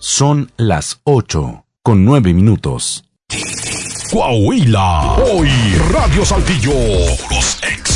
Son las 8:09. Coahuila, hoy Radio Saltillo, los ex